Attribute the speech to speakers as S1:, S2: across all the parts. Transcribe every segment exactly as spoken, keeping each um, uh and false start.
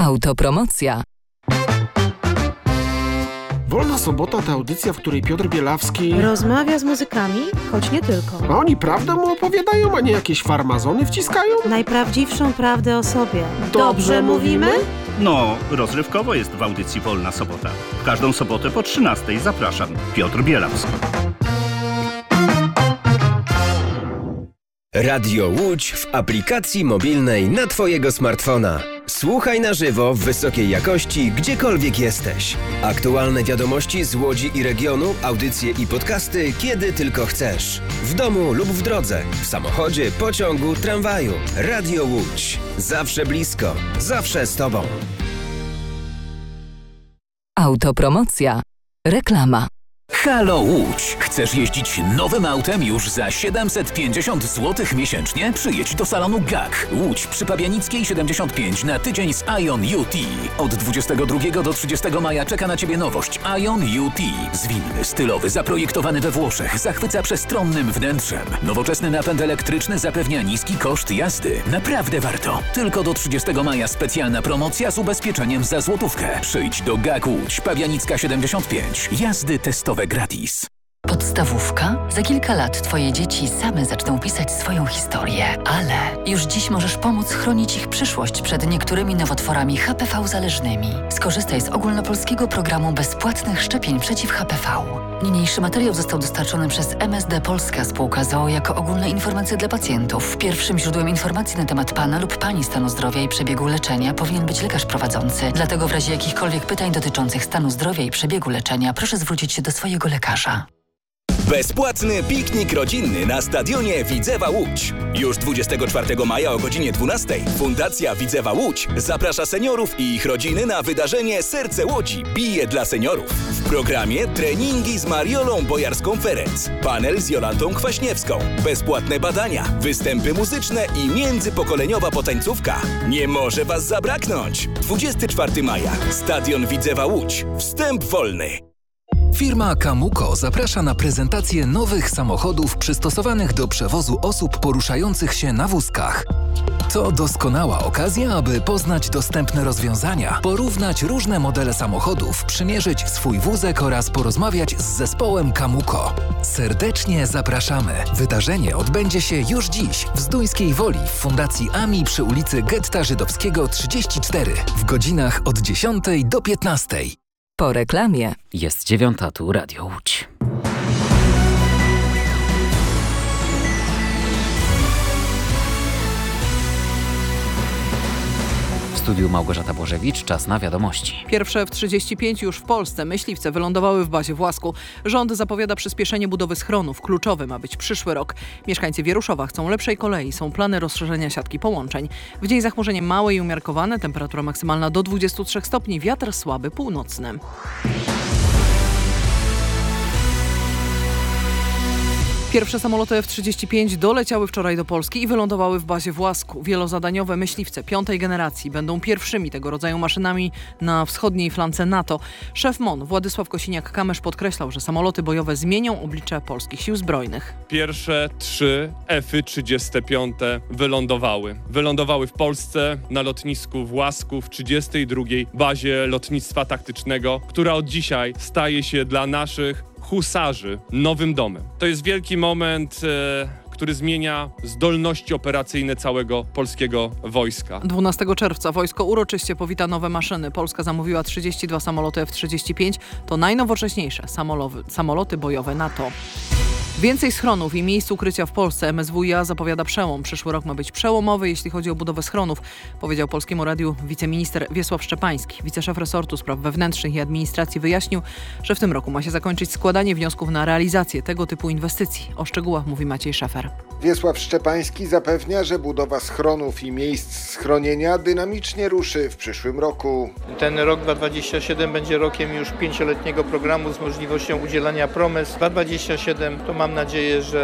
S1: Autopromocja.
S2: Wolna Sobota to audycja, w której Piotr Bielawski
S3: rozmawia z muzykami, choć nie tylko.
S2: A oni prawdę mu opowiadają, a nie jakieś farmazony wciskają?
S3: Najprawdziwszą prawdę o sobie.
S2: Dobrze, Dobrze mówimy?
S4: No, rozrywkowo jest w audycji Wolna Sobota. W każdą sobotę po trzynastej zapraszam. Piotr Bielawski.
S5: Radio Łódź w aplikacji mobilnej na Twojego smartfona. Słuchaj na żywo w wysokiej jakości, gdziekolwiek jesteś. Aktualne wiadomości z Łodzi i regionu, audycje i podcasty, kiedy tylko chcesz. W domu lub w drodze, w samochodzie, pociągu, tramwaju. Radio Łódź. Zawsze blisko, zawsze z Tobą.
S1: Autopromocja. Reklama.
S6: Halo Łódź! Chcesz jeździć nowym autem już za siedemset pięćdziesiąt złotych miesięcznie? Przyjedź do salonu G A K. Łódź przy Pabianickiej siedemdziesiąt pięć na tydzień z Ion U T. Od dwudziestego drugiego do trzydziestego maja czeka na Ciebie nowość Ion U T. Zwinny, stylowy, zaprojektowany we Włoszech, zachwyca przestronnym wnętrzem. Nowoczesny napęd elektryczny zapewnia niski koszt jazdy. Naprawdę warto. Tylko do trzydziestego maja specjalna promocja z ubezpieczeniem za złotówkę. Przyjdź do G A K Łódź, Pabianicka siedemdziesiąt pięć. Jazdy testowe gratis.
S7: Podstawówka? Za kilka lat Twoje dzieci same zaczną pisać swoją historię, ale już dziś możesz pomóc chronić ich przyszłość przed niektórymi nowotworami H P V zależnymi. Skorzystaj z ogólnopolskiego programu bezpłatnych szczepień przeciw H P V. Niniejszy materiał został dostarczony przez M S D Polska Spółka z o o jako ogólne informacje dla pacjentów. Pierwszym źródłem informacji na temat Pana lub Pani stanu zdrowia i przebiegu leczenia powinien być lekarz prowadzący. Dlatego w razie jakichkolwiek pytań dotyczących stanu zdrowia i przebiegu leczenia proszę zwrócić się do swojego lekarza.
S8: Bezpłatny piknik rodzinny na stadionie Widzewa Łódź. Już dwudziestego czwartego maja o godzinie dwunastej Fundacja Widzewa Łódź zaprasza seniorów i ich rodziny na wydarzenie Serce Łodzi bije dla seniorów. W programie treningi z Mariolą Bojarską-Ferenc, panel z Jolantą Kwaśniewską, bezpłatne badania, występy muzyczne i międzypokoleniowa potańcówka. Nie może Was zabraknąć! dwudziestego czwartego maja Stadion Widzewa Łódź. Wstęp wolny.
S9: Firma Kamuko zaprasza na prezentację nowych samochodów przystosowanych do przewozu osób poruszających się na wózkach. To doskonała okazja, aby poznać dostępne rozwiązania, porównać różne modele samochodów, przymierzyć swój wózek oraz porozmawiać z zespołem Kamuko. Serdecznie zapraszamy. Wydarzenie odbędzie się już dziś w Zduńskiej Woli w Fundacji A M I przy ulicy Getta Żydowskiego trzydzieści cztery w godzinach od dziesiątej do piętnastej.
S1: Po reklamie.
S10: Jest dziewiąta, tu Radio Łódź. W studiu Małgorzata Bożewicz, czas na wiadomości.
S11: Pierwsze F trzydzieści pięć już w Polsce. Myśliwce wylądowały w bazie w Łasku. Rząd zapowiada przyspieszenie budowy schronów. Kluczowy ma być przyszły rok. Mieszkańcy Wieruszowa chcą lepszej kolei. Są plany rozszerzenia siatki połączeń. W dzień zachmurzenie małe i umiarkowane. Temperatura maksymalna do dwudziestu trzech stopni. Wiatr słaby północny. Pierwsze samoloty F trzydzieści pięć doleciały wczoraj do Polski i wylądowały w bazie w Łasku. Wielozadaniowe myśliwce piątej generacji będą pierwszymi tego rodzaju maszynami na wschodniej flance NATO. Szef M O N Władysław Kosiniak-Kamysz podkreślał, że samoloty bojowe zmienią oblicze polskich sił zbrojnych.
S12: Pierwsze trzy F trzydzieści pięć wylądowały. Wylądowały w Polsce na lotnisku w Łasku w trzydziestej drugiej bazie lotnictwa taktycznego, która od dzisiaj staje się dla naszych husarzy nowym domem. To jest wielki moment, e, który zmienia zdolności operacyjne całego polskiego wojska.
S11: dwunastego czerwca wojsko uroczyście powita nowe maszyny. Polska zamówiła trzydzieści dwa samoloty F trzydzieści pięć. To najnowocześniejsze samolowy, samoloty bojowe NATO. Więcej schronów i miejsc ukrycia w Polsce. M S W i A zapowiada przełom. Przyszły rok ma być przełomowy, jeśli chodzi o budowę schronów, powiedział Polskiemu Radiu wiceminister Wiesław Szczepański. Wiceszef resortu spraw wewnętrznych i administracji wyjaśnił, że w tym roku ma się zakończyć składanie wniosków na realizację tego typu inwestycji. O szczegółach mówi Maciej Szefer.
S13: Wiesław Szczepański zapewnia, że budowa schronów i miejsc schronienia dynamicznie ruszy w przyszłym roku.
S14: Ten rok dwa tysiące dwudziesty siódmy będzie rokiem już pięcioletniego programu z możliwością udzielania promes. dwa tysiące dwudziesty siódmy to mam nadzieję, że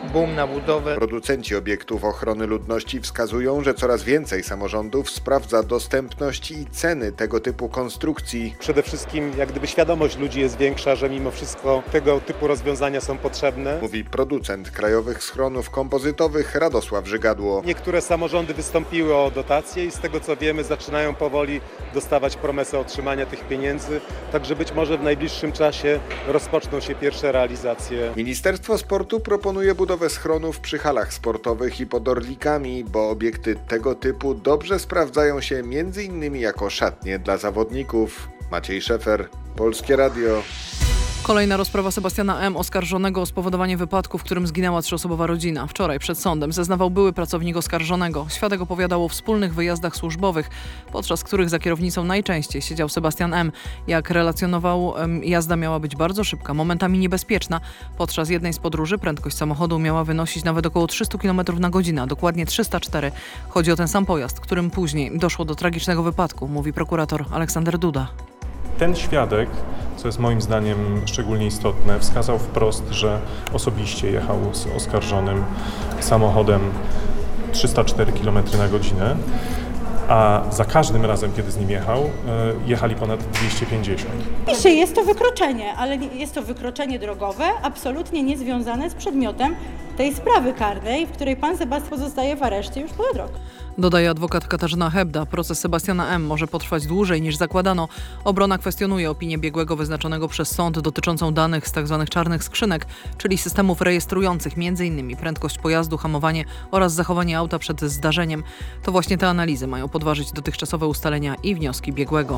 S14: boom na budowę.
S13: Producenci obiektów ochrony ludności wskazują, że coraz więcej samorządów sprawdza dostępność i ceny tego typu konstrukcji.
S15: Przede wszystkim jak gdyby świadomość ludzi jest większa, że mimo wszystko tego typu rozwiązania są potrzebne.
S13: Mówi producent krajowych schronów kompozytowych Radosław Żygadło.
S15: Niektóre samorządy wystąpiły o dotacje i z tego co wiemy zaczynają powoli dostawać promesę otrzymania tych pieniędzy, także być może w najbliższym czasie rozpoczną się pierwsze realizacje.
S13: Ministerstwo Sportu proponuje budowę schronów przy halach sportowych i pod Orlikami, bo obiekty tego typu dobrze sprawdzają się m.in. jako szatnie dla zawodników. Maciej Szefer, Polskie Radio.
S11: Kolejna rozprawa Sebastiana M., oskarżonego o spowodowanie wypadku, w którym zginęła trzyosobowa rodzina. Wczoraj przed sądem zeznawał były pracownik oskarżonego. Świadek opowiadał o wspólnych wyjazdach służbowych, podczas których za kierownicą najczęściej siedział Sebastian M. Jak relacjonował, jazda miała być bardzo szybka, momentami niebezpieczna. Podczas jednej z podróży prędkość samochodu miała wynosić nawet około trzysta kilometrów na godzinę, dokładnie trzysta cztery. Chodzi o ten sam pojazd, którym później doszło do tragicznego wypadku, mówi prokurator Aleksander Duda.
S16: Ten świadek, co jest moim zdaniem szczególnie istotne, wskazał wprost, że osobiście jechał z oskarżonym samochodem trzysta cztery kilometry na godzinę, a za każdym razem, kiedy z nim jechał, jechali ponad dwieście pięćdziesiąt.
S17: Pisze, jest to wykroczenie, ale jest to wykroczenie drogowe, absolutnie niezwiązane z przedmiotem tej sprawy karnej, w której pan Sebastian pozostaje w areszcie już ponad rok.
S11: Dodaje adwokat Katarzyna Hebda. Proces Sebastiana M. może potrwać dłużej niż zakładano. Obrona kwestionuje opinię biegłego wyznaczonego przez sąd dotyczącą danych z tzw. czarnych skrzynek, czyli systemów rejestrujących m.in. prędkość pojazdu, hamowanie oraz zachowanie auta przed zdarzeniem. To właśnie te analizy mają podważyć dotychczasowe ustalenia i wnioski biegłego.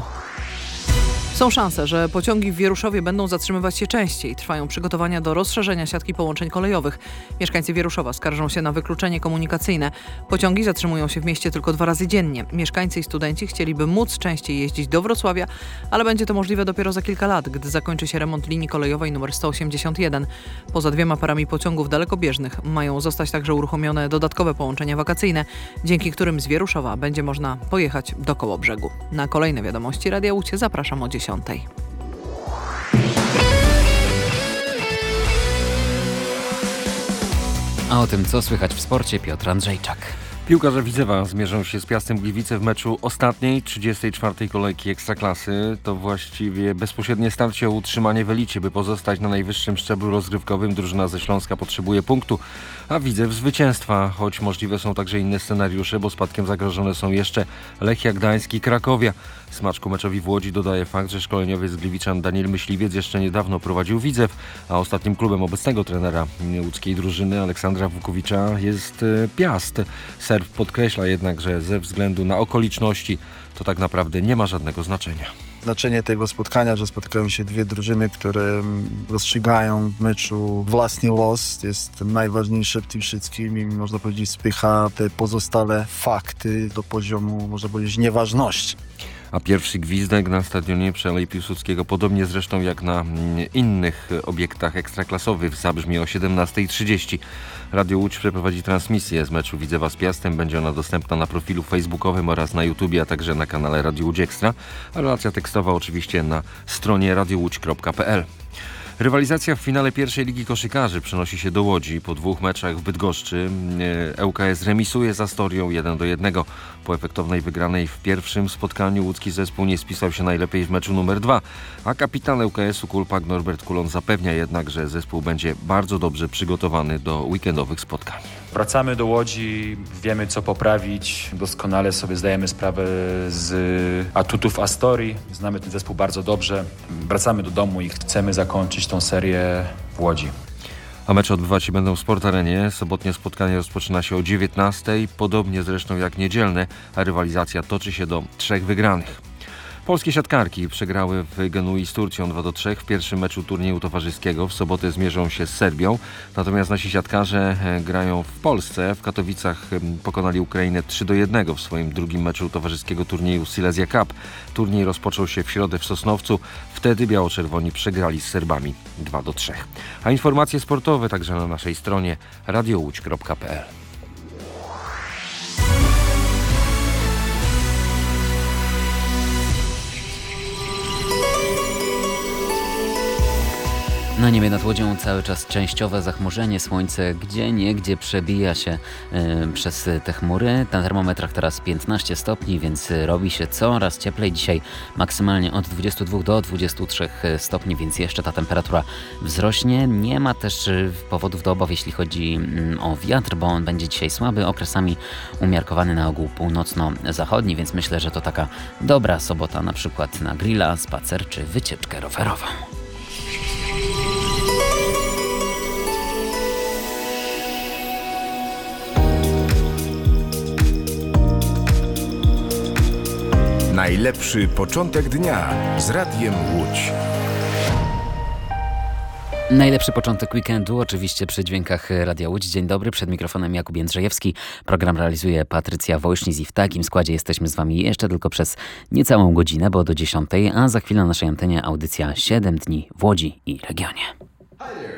S11: Są szanse, że pociągi w Wieruszowie będą zatrzymywać się częściej. Trwają przygotowania do rozszerzenia siatki połączeń kolejowych. Mieszkańcy Wieruszowa skarżą się na wykluczenie komunikacyjne. Pociągi zatrzymują się w mieście tylko dwa razy dziennie. Mieszkańcy i studenci chcieliby móc częściej jeździć do Wrocławia, ale będzie to możliwe dopiero za kilka lat, gdy zakończy się remont linii kolejowej nr sto osiemdziesiąt jeden. Poza dwiema parami pociągów dalekobieżnych mają zostać także uruchomione dodatkowe połączenia wakacyjne, dzięki którym z Wieruszowa będzie można pojechać do Kołobrzegu. Na kolejne wiadomości Radia Łódź zapraszam o dziesiątej.
S10: A o tym, co słychać w sporcie, Piotr Andrzejczak.
S18: Piłkarze Widzewa zmierzą się z Piastem Gliwice w meczu ostatniej, trzydziestej czwartej kolejki Ekstraklasy. To właściwie bezpośrednie starcie o utrzymanie w elicie. By pozostać na najwyższym szczeblu rozgrywkowym, drużyna ze Śląska potrzebuje punktu, a Widzew zwycięstwa. Choć możliwe są także inne scenariusze, bo spadkiem zagrożone są jeszcze Lechia Gdańsk i Krakowia. Smaczku meczowi w Łodzi dodaje fakt, że szkoleniowiec z Gliwiczan Daniel Myśliwiec jeszcze niedawno prowadził Widzew, a ostatnim klubem obecnego trenera łódzkiej drużyny Aleksandra Wukowicza jest Piast. Serb podkreśla jednak, że ze względu na okoliczności to tak naprawdę nie ma żadnego znaczenia.
S19: Znaczenie tego spotkania, że spotkają się dwie drużyny, które rozstrzygają w meczu własny los, jest najważniejsze w tym wszystkim i można powiedzieć spycha te pozostałe fakty do poziomu, można powiedzieć, nieważności.
S18: A pierwszy gwizdek na stadionie przy Alei Piłsudskiego, podobnie zresztą jak na innych obiektach ekstraklasowych, zabrzmi o siedemnastej trzydzieści. Radio Łódź przeprowadzi transmisję z meczu Widzewa z Piastem. Będzie ona dostępna na profilu facebookowym oraz na YouTubie, a także na kanale Radio Łódź Ekstra. A relacja tekstowa oczywiście na stronie radio łódź kropka p l. Rywalizacja w finale pierwszej ligi koszykarzy przenosi się do Łodzi. Po dwóch meczach w Bydgoszczy L K S remisuje z Astorią jeden do jednego. Po efektownej wygranej w pierwszym spotkaniu łódzki zespół nie spisał się najlepiej w meczu numer dwa, a kapitan L K S-u Kulpak Norbert Kulon zapewnia jednak, że zespół będzie bardzo dobrze przygotowany do weekendowych spotkań.
S20: Wracamy do Łodzi, wiemy co poprawić, doskonale sobie zdajemy sprawę z atutów Astorii, znamy ten zespół bardzo dobrze. Wracamy do domu i chcemy zakończyć tą serię w Łodzi.
S18: A mecze odbywać się będą w Sport Arenie. Sobotnie spotkanie rozpoczyna się o dziewiętnastej, podobnie zresztą jak niedzielne, a rywalizacja toczy się do trzech wygranych. Polskie siatkarki przegrały w Genui z Turcją dwa do trzech w pierwszym meczu turnieju towarzyskiego. W sobotę zmierzą się z Serbią, natomiast nasi siatkarze grają w Polsce. W Katowicach pokonali Ukrainę trzy do jednego w swoim drugim meczu towarzyskiego turnieju Silesia Cup. Turniej rozpoczął się w środę w Sosnowcu. Wtedy biało-czerwoni przegrali z Serbami dwa do trzech. A informacje sportowe także na naszej stronie radio łódź kropka p l.
S10: Na niebie nad Łodzią cały czas częściowe zachmurzenie, słońce gdzie niegdzie przebija się y, przez te chmury. Na termometrach teraz piętnaście stopni, więc robi się coraz cieplej. Dzisiaj maksymalnie od dwudziestu dwóch do dwudziestu trzech stopni, więc jeszcze ta temperatura wzrośnie. Nie ma też powodów do obaw, jeśli chodzi y, o wiatr, bo on będzie dzisiaj słaby, okresami umiarkowany, na ogół północno-zachodni, więc myślę, że to taka dobra sobota na przykład na grilla, spacer czy wycieczkę rowerową.
S21: Najlepszy początek dnia z Radiem Łódź.
S10: Najlepszy początek weekendu, oczywiście przy dźwiękach Radia Łódź. Dzień dobry, przed mikrofonem Jakub Jędrzejewski. Program realizuje Patrycja Wojsznic i w takim składzie jesteśmy z Wami jeszcze tylko przez niecałą godzinę, bo do dziesiątej, a za chwilę na naszej antenie audycja siedem dni w Łodzi i regionie.